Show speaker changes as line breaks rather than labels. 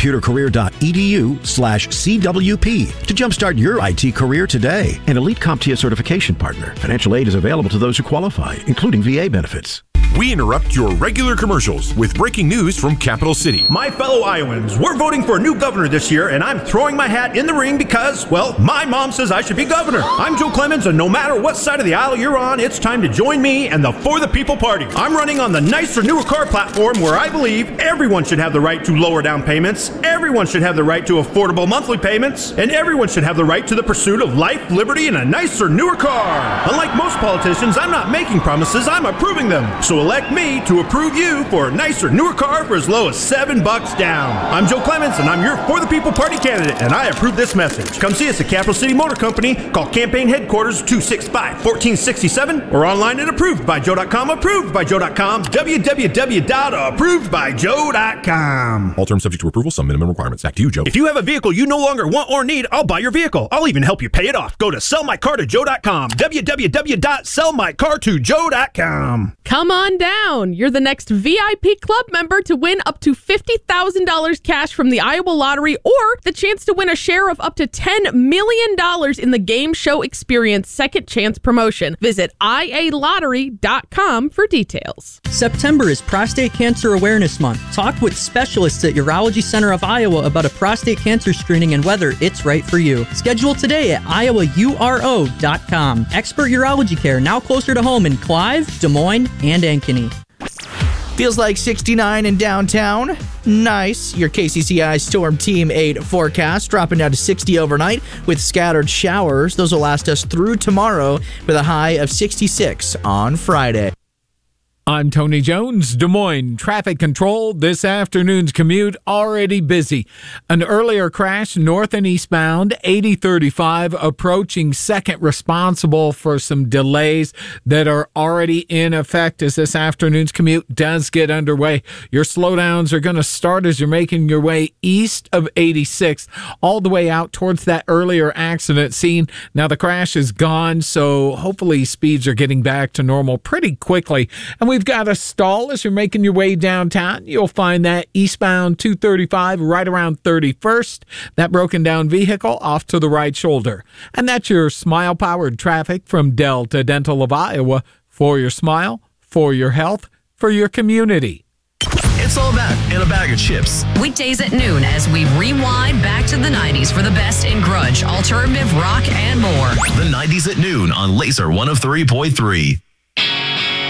computercareer.edu/CWP to jumpstart your IT career today. An Elite CompTIA certification partner. Financial aid is available to those who qualify, including VA benefits.
We interrupt your regular commercials with breaking news from Capital City.
My fellow Iowans, we're voting for a new governor this year, and I'm throwing my hat in the ring because, well, my mom says I should be governor. I'm Joe Clemens, and no matter what side of the aisle you're on, it's time to join me and the For the People Party. I'm running on the Nicer Newer Car platform where I believe everyone should have the right to lower down payments, everyone should have the right to affordable monthly payments, and everyone should have the right to the pursuit of life, liberty, and a nicer, newer car. Unlike most politicians, I'm not making promises, I'm approving them. So elect me to approve you for a nicer, newer car for as low as $7 down. I'm Joe Clemens, and I'm your For the People Party candidate, and I approve this message. Come see us at Capital City Motor Company. Call campaign headquarters 265-1467 or online at approvedbyjoe.com. Approvedbyjoe.com. www.approvedbyjoe.com.
All terms subject to approval, some minimum requirements. Back to you, Joe.
If you have a vehicle you no longer want or need, I'll buy your vehicle. I'll even help you pay it off. Go to sellmycartojoe.com. www.sellmycartojoe.com.
Come on down. You're the next VIP club member to win up to $50,000 cash from the Iowa Lottery or the chance to win a share of up to $10 million in the Game Show Experience Second Chance promotion. Visit ialottery.com for details.
September is Prostate Cancer Awareness Month. Talk with specialists at Urology Center of Iowa about a prostate cancer screening and whether it's right for you. Schedule today at iowauro.com. Expert urology care now closer to home in Clive, Des Moines, and Ankeny.
Feels like 69 in downtown. Nice. Your KCCI Storm Team 8 forecast dropping down to 60 overnight with scattered showers. Those will last us through tomorrow with a high of 66 on Friday.
I'm Tony Jones, Des Moines Traffic Control. This afternoon's commute already busy. An earlier crash north and eastbound, 8035 approaching Second, responsible for some delays that are already in effect as this afternoon's commute does get underway. Your slowdowns are going to start as you're making your way east of 86 all the way out towards that earlier accident scene. Now the crash is gone, so hopefully speeds are getting back to normal pretty quickly. And we've got a stall as you're making your way downtown. You'll find that eastbound 235 right around 31st. That broken down vehicle off to the right shoulder. And that's your smile-powered traffic from Delta Dental of Iowa. For your smile, for your health, for your community.
It's all that and a bag of chips.
Weekdays at noon as we rewind back to the 90s for the best in grunge, alternative rock, and more.
The 90s at noon on Laser 103.3.